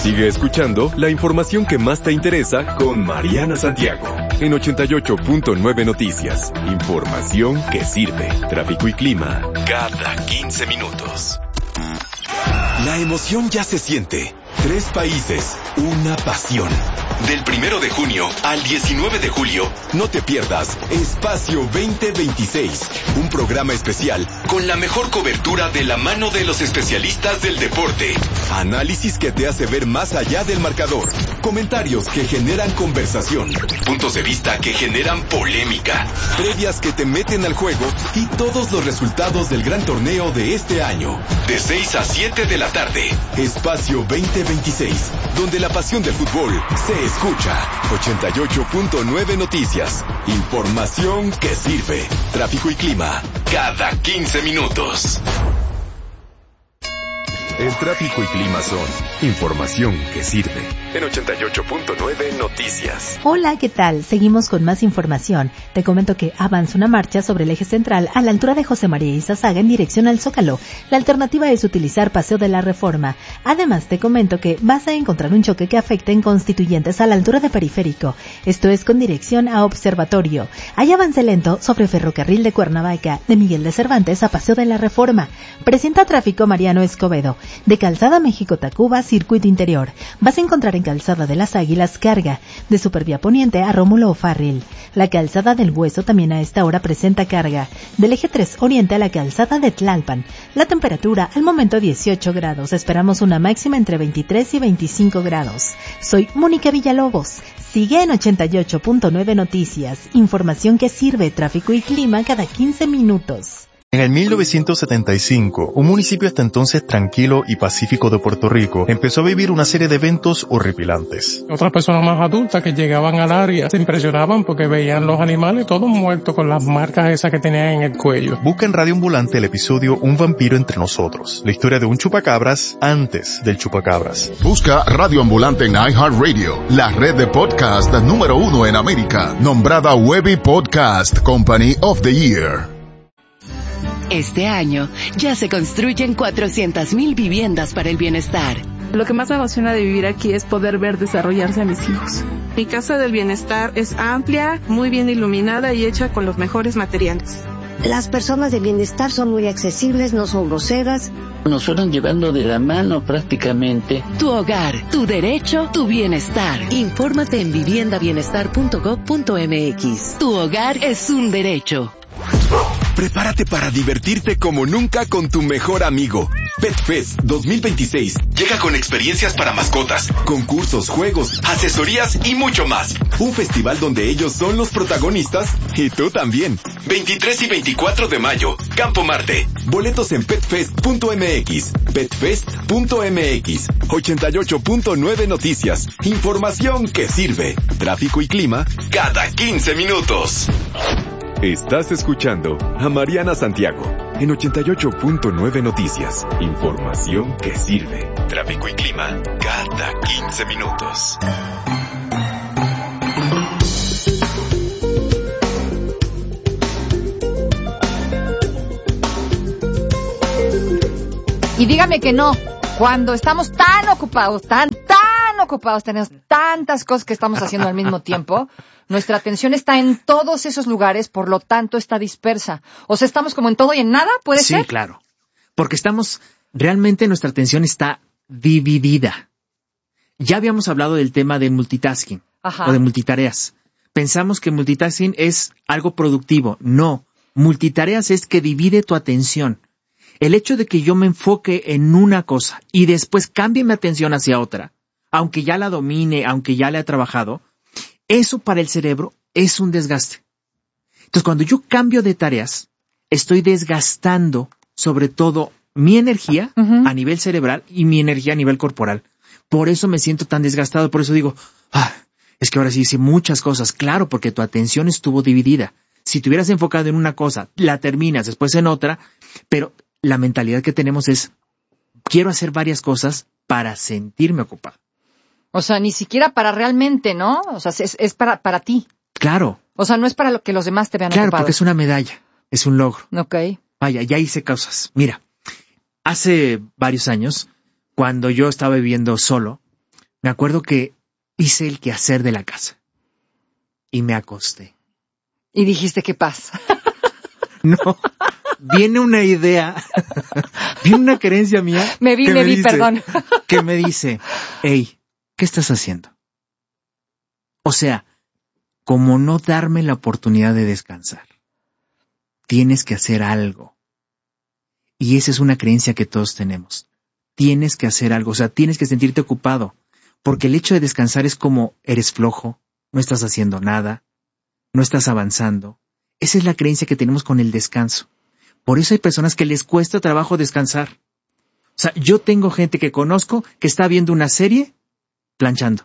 Sigue escuchando la información que más te interesa con Mariana Santiago en 88.9 Noticias. Información que sirve. Tráfico y clima cada 15 minutos. La emoción ya se siente. 3 países, una pasión. Del 1 de junio al 19 de julio, no te pierdas Espacio 2026, un programa especial con la mejor cobertura de la mano de los especialistas del deporte. Análisis que te hace ver más allá del marcador, comentarios que generan conversación, puntos de vista que generan polémica, previas que te meten al juego y todos los resultados del gran torneo de este año. De 6 a 7 de la tarde, Espacio 2026, donde la pasión del fútbol se escucha. 88.9 Noticias. Información que sirve. Tráfico y clima cada 15 minutos. El tráfico y clima son información que sirve. En 88.9 Noticias. Hola, ¿qué tal? Seguimos con más información. Te comento que avanza una marcha sobre el eje central a la altura de José María Izazaga en dirección al Zócalo. La alternativa es utilizar Paseo de la Reforma. Además, te comento que vas a encontrar un choque que afecta en Constituyentes a la altura de Periférico. Esto es con dirección a Observatorio. Hay avance lento sobre Ferrocarril de Cuernavaca, de Miguel de Cervantes a Paseo de la Reforma. Presenta tráfico Mariano Escobedo. De Calzada México-Tacuba, Circuito Interior. Vas a encontrar en Calzada de las Águilas carga. De Supervía Poniente a Rómulo O'Farrill. La Calzada del Hueso también a esta hora presenta carga. Del eje 3 Oriente a la Calzada de Tlalpan. La temperatura al momento 18 grados. Esperamos una máxima entre 23 y 25 grados. Soy Mónica Villalobos. Sigue en 88.9 Noticias. Información que sirve. Tráfico y clima cada 15 minutos. En el 1975, un municipio hasta entonces tranquilo y pacífico de Puerto Rico empezó a vivir una serie de eventos horripilantes. Otras personas más adultas que llegaban al área se impresionaban porque veían los animales todos muertos con las marcas esas que tenían en el cuello. Busca en Radio Ambulante el episodio Un vampiro entre nosotros, la historia de un chupacabras antes del chupacabras. Busca Radio Ambulante en iHeartRadio, la red de podcast número 1 en América, nombrada Webby Podcast Company of the Year. Este año ya se construyen 400,000 viviendas para el bienestar. Lo que más me emociona de vivir aquí es poder ver desarrollarse a mis hijos. Mi casa del bienestar es amplia, muy bien iluminada y hecha con los mejores materiales. Las personas de bienestar son muy accesibles, no son groseras. Nos fueron llevando de la mano prácticamente. Tu hogar, tu derecho, tu bienestar. Infórmate en viviendabienestar.gov.mx. Tu hogar es un derecho. Prepárate para divertirte como nunca con tu mejor amigo. PetFest 2026 llega con experiencias para mascotas, concursos, juegos, asesorías y mucho más. Un festival donde ellos son los protagonistas y tú también. 23 y 24 de mayo, Campo Marte. Boletos en petfest.mx. Petfest.mx. 88.9 Noticias. Información que sirve. Tráfico y clima cada 15 minutos. Estás escuchando a Mariana Santiago en 88.9 Noticias. Información que sirve. Tráfico y clima cada 15 minutos. Y dígame que no, cuando estamos tan ocupados, tan ocupados, tenemos tantas cosas que estamos haciendo al mismo tiempo, nuestra atención está en todos esos lugares, por lo tanto está dispersa. O sea, estamos como en todo y en nada, ¿puede ser? Sí, claro. Porque realmente nuestra atención está dividida. Ya habíamos hablado del tema del multitasking. Ajá. O de multitareas. Pensamos que multitasking es algo productivo. No. Multitareas es que divide tu atención. El hecho de que yo me enfoque en una cosa y después cambie mi atención hacia otra, aunque ya la domine, aunque ya la he trabajado, eso para el cerebro es un desgaste. Entonces, cuando yo cambio de tareas, estoy desgastando sobre todo mi energía a nivel cerebral y mi energía a nivel corporal. Por eso me siento tan desgastado, por eso digo, es que ahora sí hice muchas cosas. Claro, porque tu atención estuvo dividida. Si te hubieras enfocado en una cosa, la terminas después en otra, pero la mentalidad que tenemos es, quiero hacer varias cosas para sentirme ocupado. O sea, ni siquiera para realmente, ¿no? O sea, es para ti. Claro. O sea, no es para lo que los demás te vean ocupado. Claro, porque es una medalla, es un logro. Ok. Vaya, ya hice cosas. Mira, hace varios años, cuando yo estaba viviendo solo, me acuerdo que hice el quehacer de la casa y me acosté. Y dijiste, ¿qué pasa? No, viene una idea, viene una creencia mía. Me vi, perdón. Que me dice, hey, ¿qué estás haciendo? O sea, como no darme la oportunidad de descansar. Tienes que hacer algo. Y esa es una creencia que todos tenemos. Tienes que hacer algo, o sea, tienes que sentirte ocupado. Porque el hecho de descansar es como eres flojo, no estás haciendo nada, no estás avanzando. Esa es la creencia que tenemos con el descanso. Por eso hay personas que les cuesta trabajo descansar. O sea, yo tengo gente que conozco que está viendo una serie, planchando,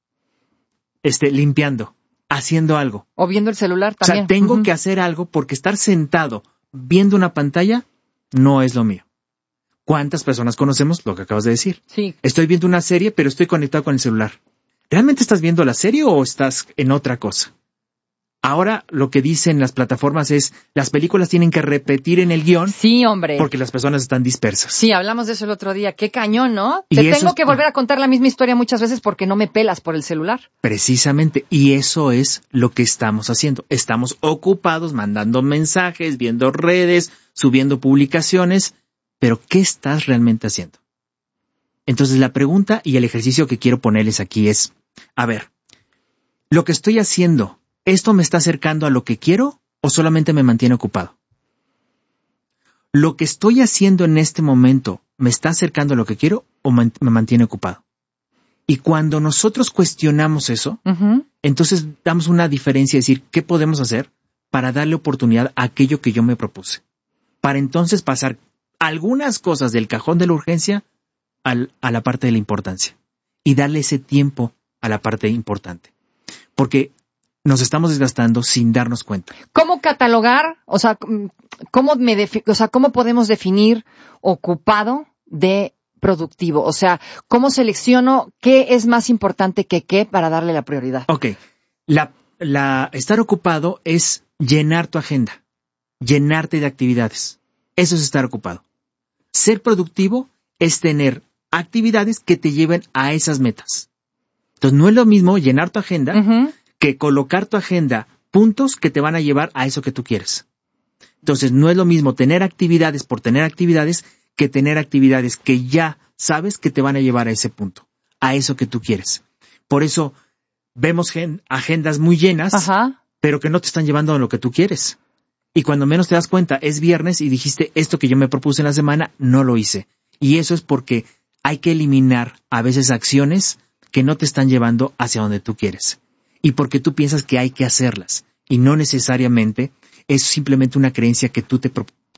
limpiando, haciendo algo. O viendo el celular también. O sea, tengo que hacer algo porque estar sentado viendo una pantalla no es lo mío. ¿Cuántas personas conocemos lo que acabas de decir? Sí. Estoy viendo una serie, pero estoy conectado con el celular. ¿Realmente estás viendo la serie o estás en otra cosa? Ahora lo que dicen las plataformas es, las películas tienen que repetir en el guión. Sí, hombre. Porque las personas están dispersas. Sí, hablamos de eso el otro día. Qué cañón, ¿no? Te tengo que volver a contar la misma historia muchas veces porque no me pelas por el celular. Precisamente. Y eso es lo que estamos haciendo. Estamos ocupados mandando mensajes, viendo redes, subiendo publicaciones. Pero ¿qué estás realmente haciendo? Entonces la pregunta y el ejercicio que quiero ponerles aquí es, a ver, lo que estoy haciendo, ¿esto me está acercando a lo que quiero o solamente me mantiene ocupado? ¿Lo que estoy haciendo en este momento me está acercando a lo que quiero o me mantiene ocupado? Y cuando nosotros cuestionamos eso, entonces damos una diferencia y decir, ¿qué podemos hacer para darle oportunidad a aquello que yo me propuse? Para entonces pasar algunas cosas del cajón de la urgencia a la parte de la importancia y darle ese tiempo a la parte importante. Porque nos estamos desgastando sin darnos cuenta. ¿Cómo catalogar? O sea, ¿cómo podemos definir ocupado de productivo? O sea, ¿cómo selecciono qué es más importante que qué para darle la prioridad? Ok. Estar ocupado es llenar tu agenda, llenarte de actividades. Eso es estar ocupado. Ser productivo es tener actividades que te lleven a esas metas. Entonces, no es lo mismo llenar tu agenda que colocar tu agenda puntos que te van a llevar a eso que tú quieres. Entonces, no es lo mismo tener actividades por tener actividades que tener actividades que ya sabes que te van a llevar a ese punto, a eso que tú quieres. Por eso, vemos agendas muy llenas, pero que no te están llevando a lo que tú quieres. Y cuando menos te das cuenta, es viernes y dijiste, esto que yo me propuse en la semana, no lo hice. Y eso es porque hay que eliminar a veces acciones que no te están llevando hacia donde tú quieres. Y porque tú piensas que hay que hacerlas. Y no necesariamente es simplemente una creencia que tú te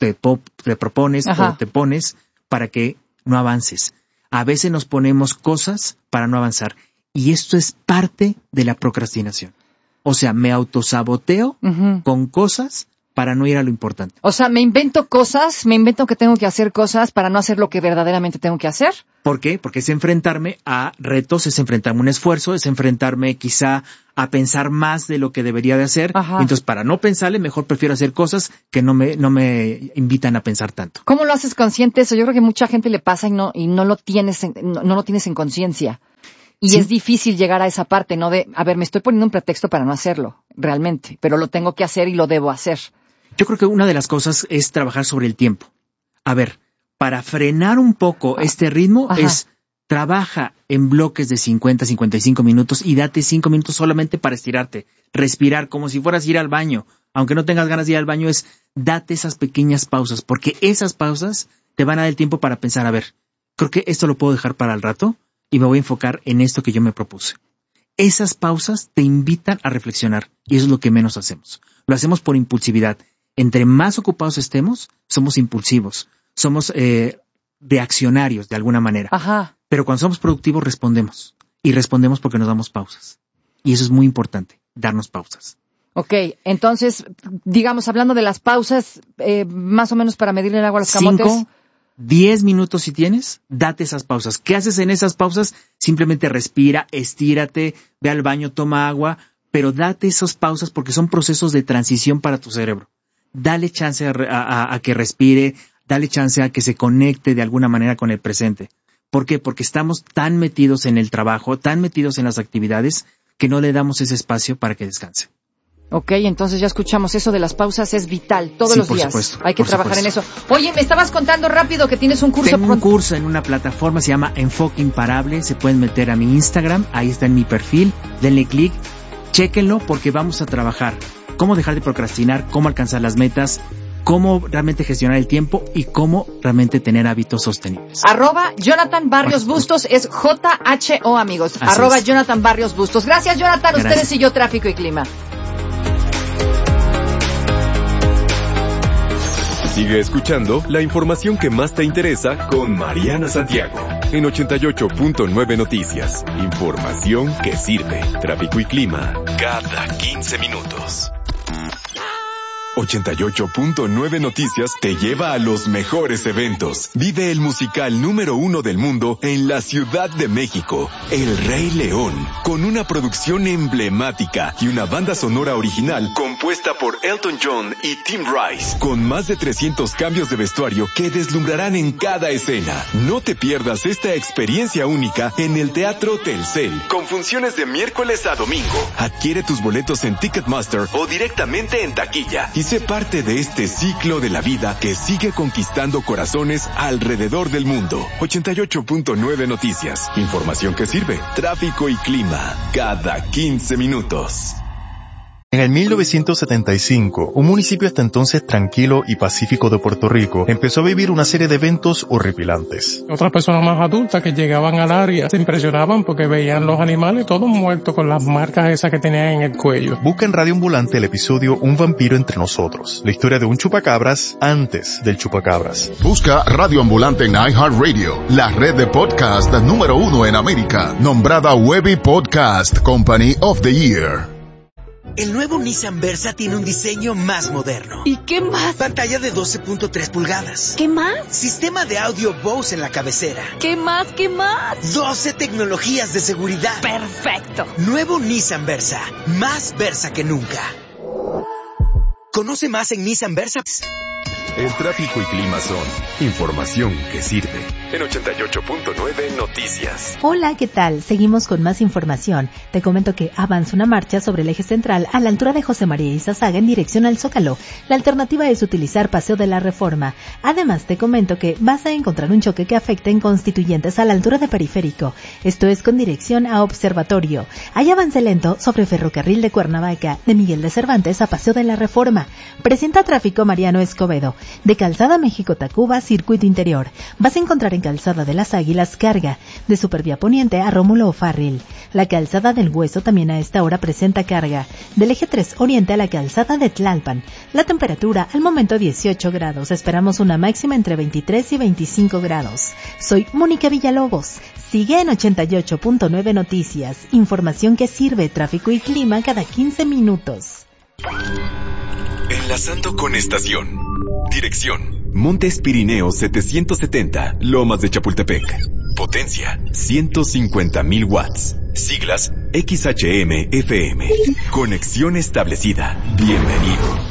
propones o te pones para que no avances. A veces nos ponemos cosas para no avanzar. Y esto es parte de la procrastinación. O sea, me autosaboteo con cosas para no ir a lo importante. O sea, me invento que tengo que hacer cosas para no hacer lo que verdaderamente tengo que hacer. ¿Por qué? Porque es enfrentarme a retos, es enfrentarme a un esfuerzo, es enfrentarme quizá a pensar más de lo que debería de hacer. Entonces, para no pensarle, mejor prefiero hacer cosas que no me invitan a pensar tanto. ¿Cómo lo haces consciente eso? Yo creo que mucha gente le pasa y no lo tienes en conciencia. Y sí, es difícil llegar a esa parte, ¿no? De, a ver, me estoy poniendo un pretexto para no hacerlo, realmente, pero lo tengo que hacer y lo debo hacer. Yo creo que una de las cosas es trabajar sobre el tiempo. A ver, para frenar un poco este ritmo es trabaja en bloques de 50, 55 minutos y date 5 minutos solamente para estirarte, respirar como si fueras a ir al baño. Aunque no tengas ganas de ir al baño, date esas pequeñas pausas, porque esas pausas te van a dar el tiempo para pensar, a ver, creo que esto lo puedo dejar para el rato y me voy a enfocar en esto que yo me propuse. Esas pausas te invitan a reflexionar y eso es lo que menos hacemos. Lo hacemos por impulsividad. Entre más ocupados estemos, somos impulsivos, somos reaccionarios de alguna manera. Pero cuando somos productivos respondemos. Y respondemos porque nos damos pausas. Y eso es muy importante, darnos pausas. Ok, entonces, digamos, hablando de las pausas, más o menos para medirle el agua a los camotes. 5, 10 minutos si tienes, date esas pausas. ¿Qué haces en esas pausas? Simplemente respira, estírate, ve al baño, toma agua, pero date esas pausas porque son procesos de transición para tu cerebro. Dale chance a que respire, dale chance a que se conecte de alguna manera con el presente. ¿Por qué? Porque estamos tan metidos en el trabajo, tan metidos en las actividades, que no le damos ese espacio para que descanse. Ok, entonces ya escuchamos, eso de las pausas es vital, todos los días. Supuesto, hay que trabajar en eso. Oye, me estabas contando rápido que tienes un curso. Tengo un curso en una plataforma, se llama Enfoque Imparable, se pueden meter a mi Instagram, ahí está en mi perfil, denle clic, chéquenlo porque vamos a trabajar cómo dejar de procrastinar, cómo alcanzar las metas, cómo realmente gestionar el tiempo y cómo realmente tener hábitos sostenibles. @Jonathan Barrios Bustos es JHO, amigos. @Jonathan Barrios Bustos. Gracias, Jonathan. Gracias. Ustedes y yo, Tráfico y Clima. Sigue escuchando la información que más te interesa con Mariana Santiago en 88.9 Noticias. Información que sirve. Tráfico y clima cada 15 minutos. 88.9 Noticias te lleva a los mejores eventos. Vive el musical número 1 del mundo en la Ciudad de México, El Rey León, con una producción emblemática y una banda sonora original compuesta por Elton John y Tim Rice, con más de 300 cambios de vestuario que deslumbrarán en cada escena. No te pierdas esta experiencia única en el Teatro Telcel, con funciones de miércoles a domingo. Adquiere tus boletos en Ticketmaster o directamente en taquilla y sé parte de este ciclo de la vida que sigue conquistando corazones alrededor del mundo. 88.9 Noticias. Información que sirve. Tráfico y clima cada 15 minutos. En el 1975, un municipio hasta entonces tranquilo y pacífico de Puerto Rico empezó a vivir una serie de eventos horripilantes. Otras personas más adultas que llegaban al área se impresionaban porque veían los animales todos muertos con las marcas esas que tenían en el cuello. Busca en Radio Ambulante el episodio Un vampiro entre nosotros, la historia de un chupacabras antes del chupacabras. Busca Radio Ambulante en iHeartRadio, la red de podcast número 1 en América, nombrada Webby Podcast Company of the Year. El nuevo Nissan Versa tiene un diseño más moderno. ¿Y qué más? Pantalla de 12.3 pulgadas. ¿Qué más? Sistema de audio Bose en la cabecera. ¿Qué más? ¿Qué más? 12 tecnologías de seguridad. ¡Perfecto! Nuevo Nissan Versa. Más Versa que nunca. Conoce más en Nissan Versa. El tráfico y clima son información que sirve. En 88.9 Noticias. Hola, ¿qué tal? Seguimos con más información. Te comento que avanza una marcha sobre el eje central a la altura de José María Izazaga en dirección al Zócalo. La alternativa es utilizar Paseo de la Reforma. Además, te comento que vas a encontrar un choque que afecta en Constituyentes a la altura de Periférico. Esto es con dirección a Observatorio. Hay avance lento sobre Ferrocarril de Cuernavaca, de Miguel de Cervantes a Paseo de la Reforma. Presenta tráfico Mariano Escobedo. De Calzada México-Tacuba, Circuito Interior. Vas a encontrar en Calzada de las Águilas carga. De Supervía Poniente a Rómulo O'Farrill. La Calzada del Hueso también a esta hora presenta carga. Del Eje 3 Oriente a la Calzada de Tlalpan. La temperatura al momento 18 grados. Esperamos una máxima entre 23 y 25 grados. Soy Mónica Villalobos. Sigue en 88.9 Noticias. Información que sirve, tráfico y clima cada 15 minutos. Enlazando con estación. Dirección: Montes Pirineos 770, Lomas de Chapultepec. Potencia: 150,000 watts. Siglas: XHM-FM. Conexión establecida. Bienvenido.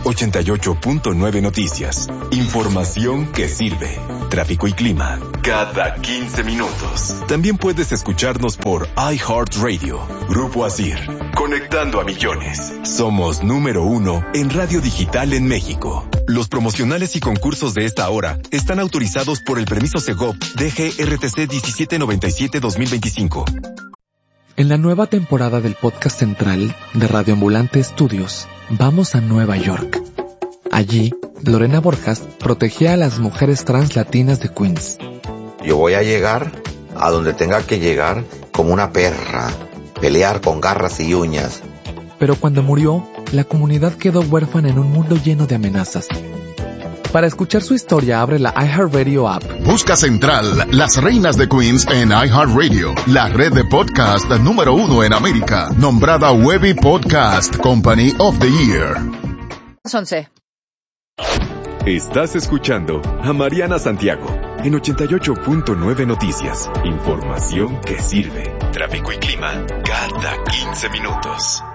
88.9 Noticias. Información que sirve. Tráfico y clima cada 15 minutos. También puedes escucharnos por iHeartRadio. Grupo Asir. Conectando a millones. Somos número 1 en radio digital en México. Los promocionales y concursos de esta hora están autorizados por el permiso Segov DGRTC 1797-2025. En la nueva temporada del podcast central de Radio Ambulante Estudios, vamos a Nueva York. Allí, Lorena Borjas protegía a las mujeres trans latinas de Queens. Yo voy a llegar a donde tenga que llegar como una perra, pelear con garras y uñas. Pero cuando murió, la comunidad quedó huérfana en un mundo lleno de amenazas. Para escuchar su historia, abre la iHeartRadio app. Busca Central, las reinas de Queens en iHeartRadio, la red de podcast número 1 en América, nombrada Webby Podcast Company of the Year. 11. Estás escuchando a Mariana Santiago en 88.9 Noticias. Información que sirve. Tráfico y clima cada 15 minutos.